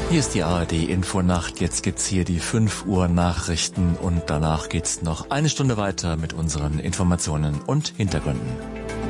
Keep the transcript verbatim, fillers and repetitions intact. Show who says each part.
Speaker 1: Hier ist die A R D-Infonacht. Jetzt gibt's hier die fünf Uhr Nachrichten und danach geht's noch eine Stunde weiter mit unseren Informationen und Hintergründen.